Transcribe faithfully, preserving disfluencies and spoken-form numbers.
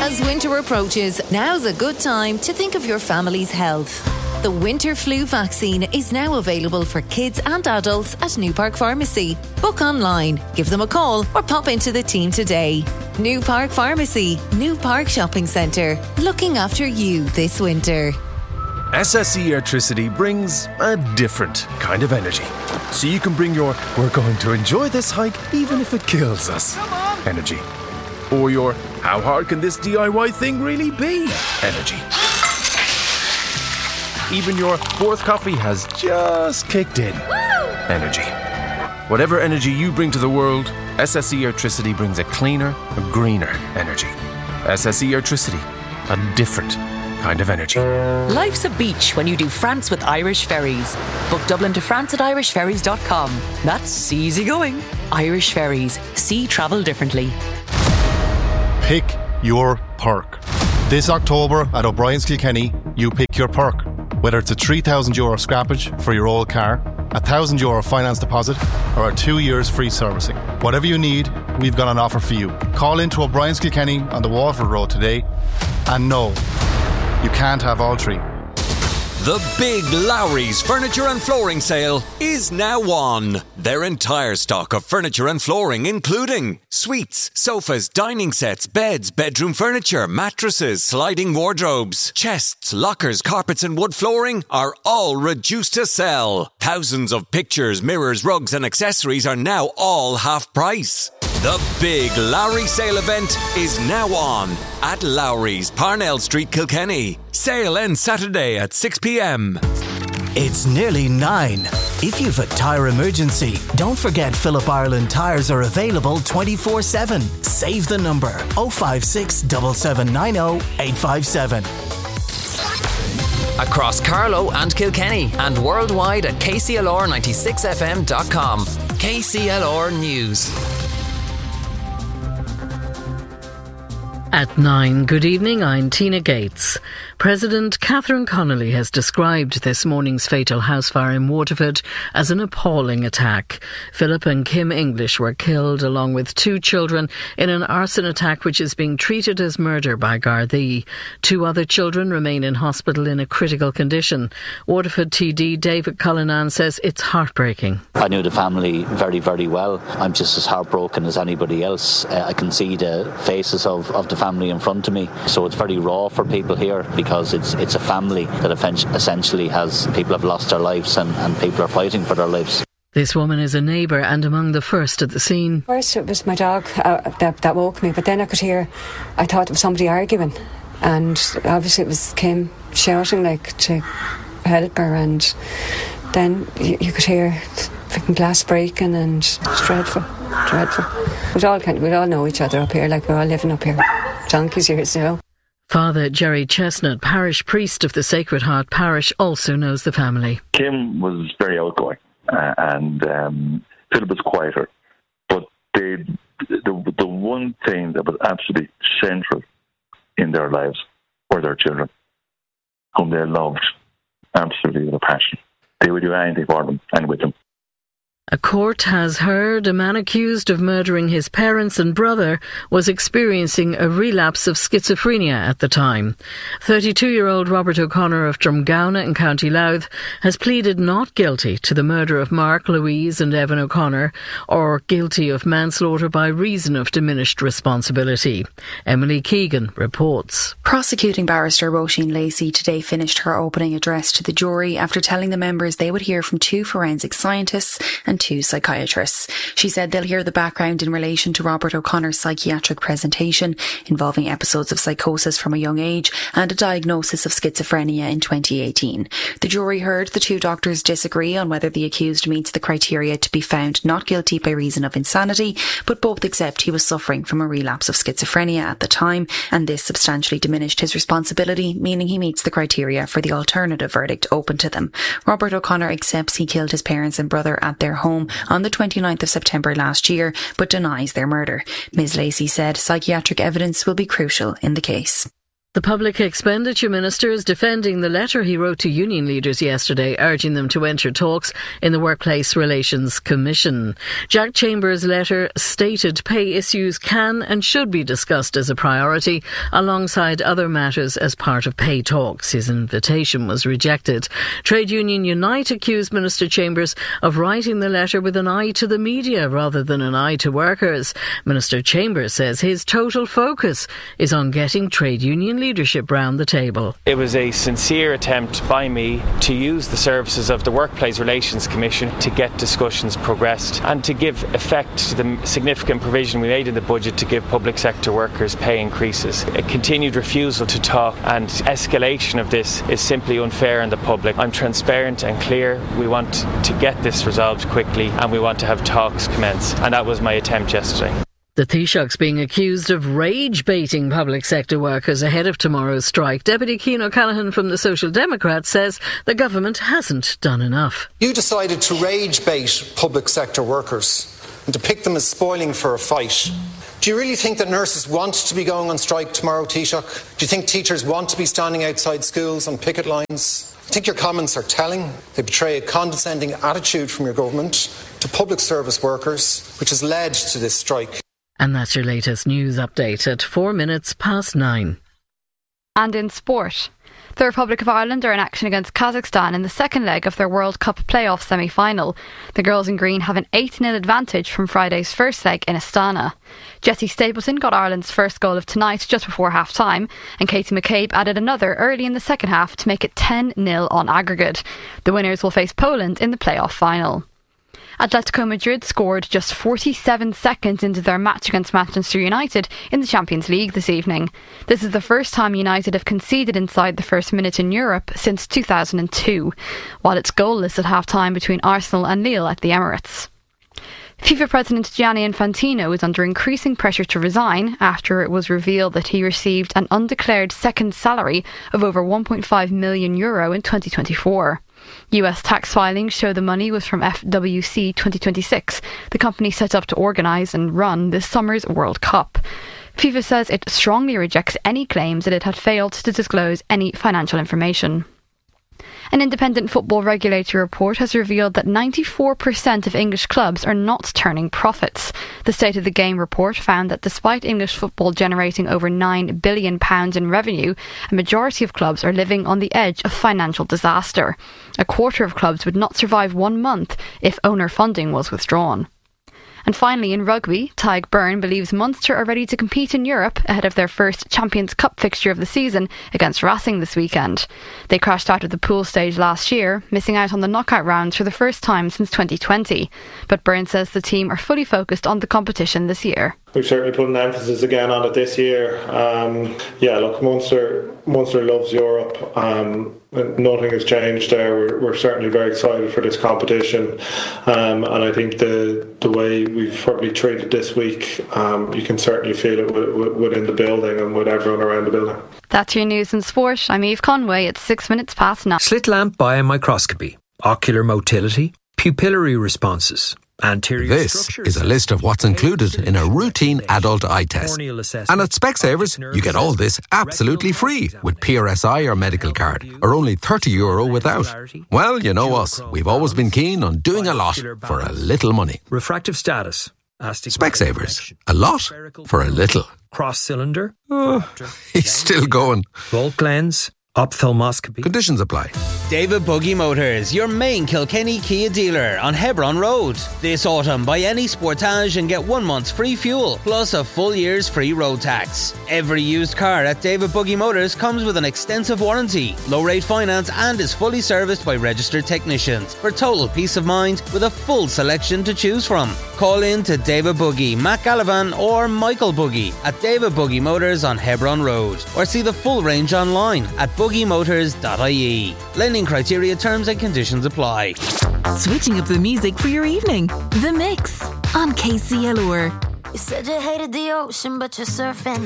As winter approaches, now's a good time to think of your family's health. The winter flu vaccine is now available for kids and adults at New Park Pharmacy. Book online, give them a call or pop into the team today. New Park Pharmacy, New Park Shopping Centre, looking after you this winter. S S E Airtricity brings a different kind of energy. So you can bring your "we're going to enjoy this hike even if it kills us" energy. Or your "how hard can this D I Y thing really be" energy. Even your fourth coffee has just kicked in energy. Whatever energy you bring to the world, S S E Airtricity brings a cleaner, a greener energy. S S E Airtricity, a different kind of energy. Life's a beach when you do France with Irish Ferries. Book Dublin to France at irish ferries dot com. That's easy going. Irish Ferries. See travel differently. Pick your perk. This October at O'Brien's Kilkenny, you pick your perk. Whether it's a three thousand euro scrappage for your old car, a one thousand euro finance deposit, or a two years free servicing. Whatever you need, we've got an offer for you. Call into O'Brien's Kilkenny on the Waterford Road today. And no, you can't have all three. The big Lowry's Furniture and Flooring Sale is now on. Their entire stock of furniture and flooring, including suites, sofas, dining sets, beds, bedroom furniture, mattresses, sliding wardrobes, chests, lockers, carpets and wood flooring, are all reduced to sell. Thousands of pictures, mirrors, rugs and accessories are now all half price. The big Lowry sale event is now on at Lowry's, Parnell Street, Kilkenny. Sale ends Saturday at six p.m. It's nearly nine. If you've a tyre emergency, don't forget Phillip Ireland tyres are available twenty-four seven. Save the number oh five six, seven seven nine oh, eight five seven. Across Carlow and Kilkenny and worldwide at K C L R ninety-six F M dot com. K C L R News. At nine, good evening, I'm Tina Gates. President Catherine Connolly has described this morning's fatal house fire in Waterford as an appalling attack. Philip and Kim English were killed along with two children in an arson attack which is being treated as murder by Gardaí. Two other children remain in hospital in a critical condition. Waterford T D David Cullinan says it's heartbreaking. I knew the family very, very well. I'm just as heartbroken as anybody else. Uh, I can see the faces of, of the family in front of me. So it's very raw for people here because it's it's a family that essentially has people have lost their lives and, and people are fighting for their lives. This woman is a neighbour and among the first at the scene. First it was my dog uh, that, that woke me, but then I could hear, I thought it was somebody arguing, and obviously it was Kim shouting like to help her, and then you, you could hear fucking glass breaking, and it's dreadful, dreadful. We all kind of, we all know each other up here, like we're all living up here, donkeys years, you know. Father Jerry Chestnut, parish priest of the Sacred Heart Parish, also knows the family. Kim was very outgoing, uh, and um, Philip was quieter. But they, the the one thing that was absolutely central in their lives were their children, whom they loved absolutely with a passion. They would do anything for them and with them. A court has heard a man accused of murdering his parents and brother was experiencing a relapse of schizophrenia at the time. thirty-two-year-old Robert O'Connor of Drumgownagh in County Louth has pleaded not guilty to the murder of Mark, Louise and Evan O'Connor, or guilty of manslaughter by reason of diminished responsibility. Emily Keegan reports. Prosecuting barrister Roisin Lacey today finished her opening address to the jury after telling the members they would hear from two forensic scientists and two psychiatrists. She said they'll hear the background in relation to Robert O'Connor's psychiatric presentation involving episodes of psychosis from a young age and a diagnosis of schizophrenia in twenty eighteen. The jury heard the two doctors disagree on whether the accused meets the criteria to be found not guilty by reason of insanity, but both accept he was suffering from a relapse of schizophrenia at the time, and this substantially diminished his responsibility, meaning he meets the criteria for the alternative verdict open to them. Robert O'Connor accepts he killed his parents and brother at their home on the twenty-ninth of September last year, but denies their murder. Miz Lacey said psychiatric evidence will be crucial in the case. The Public Expenditure Minister is defending the letter he wrote to union leaders yesterday, urging them to enter talks in the Workplace Relations Commission. Jack Chambers' letter stated pay issues can and should be discussed as a priority alongside other matters as part of pay talks. His invitation was rejected. Trade Union Unite accused Minister Chambers of writing the letter with an eye to the media rather than an eye to workers. Minister Chambers says his total focus is on getting trade union leaders leadership round the table. It was a sincere attempt by me to use the services of the Workplace Relations Commission to get discussions progressed and to give effect to the significant provision we made in the budget to give public sector workers pay increases. A continued refusal to talk and escalation of this is simply unfair on the public. I'm transparent and clear. We want to get this resolved quickly and we want to have talks commence, and that was my attempt yesterday. The Taoiseach's being accused of rage-baiting public sector workers ahead of tomorrow's strike. Deputy Cian O'Callaghan from the Social Democrats says the government hasn't done enough. You decided to rage-bait public sector workers and to pick them as spoiling for a fight. Do you really think that nurses want to be going on strike tomorrow, Taoiseach? Do you think teachers want to be standing outside schools on picket lines? I think your comments are telling. They betray a condescending attitude from your government to public service workers, which has led to this strike. And that's your latest news update at four minutes past nine. And in sport, the Republic of Ireland are in action against Kazakhstan in the second leg of their World Cup playoff semi-final. The girls in green have an eight nil advantage from Friday's first leg in Astana. Jessie Stapleton got Ireland's first goal of tonight just before half-time, and Katie McCabe added another early in the second half to make it ten nil on aggregate. The winners will face Poland in the playoff final. Atletico Madrid scored just forty-seven seconds into their match against Manchester United in the Champions League this evening. This is the first time United have conceded inside the first minute in Europe since two thousand two, while it's goalless at half-time between Arsenal and Lille at the Emirates. FIFA President Gianni Infantino is under increasing pressure to resign after it was revealed that he received an undeclared second salary of over one point five million euro in twenty twenty-four. U S tax filings show the money was from F W C twenty twenty-six, the company set up to organise and run this summer's World Cup. FIFA says it strongly rejects any claims that it had failed to disclose any financial information. An independent football regulatory report has revealed that ninety-four percent of English clubs are not turning profits. The State of the Game report found that despite English football generating over nine billion pounds in revenue, a majority of clubs are living on the edge of financial disaster. A quarter of clubs would not survive one month if owner funding was withdrawn. And finally, in rugby, Tadhg Beirne believes Munster are ready to compete in Europe ahead of their first Champions Cup fixture of the season against Racing this weekend. They crashed out of the pool stage last year, missing out on the knockout rounds for the first time since twenty twenty. But Beirne says the team are fully focused on the competition this year. We've certainly put an emphasis again on it this year. Um, yeah, look, Munster, Munster loves Europe. Um, nothing has changed there. We're, we're certainly very excited for this competition. Um, and I think the the way we've probably treated this week, um, you can certainly feel it w- w- within the building and with everyone around the building. That's your news and sport. I'm Eve Conway. It's six minutes past nine. Slit lamp biomicroscopy, ocular motility, pupillary responses. Anterior this is a list of what's included in a routine adult eye test. And at Specsavers, you get all this absolutely free with P R S I or medical card, or only thirty euro without. Well, you know us, we've always been keen on doing a lot for a little money. Refractive status. Specsavers, a lot for a little. Cross cylinder. Oh, he's still going. Volt lens. Ophthalmoscopy. Conditions apply. David Buggy Motors, your main Kilkenny Kia dealer on Hebron Road. This autumn, buy any Sportage and get one month's free fuel, plus a full year's free road tax. Every used car at David Buggy Motors comes with an extensive warranty, low-rate finance, and is fully serviced by registered technicians for total peace of mind with a full selection to choose from. Call in to David Buggy, Matt Gallivan or Michael Buggy at David Buggy Motors on Hebron Road, or see the full range online at buggy motors dot I E. Lending criteria, terms and conditions apply. Switching up the music for your evening. The Mix on K C L R. You said you hated the ocean, but you're surfing.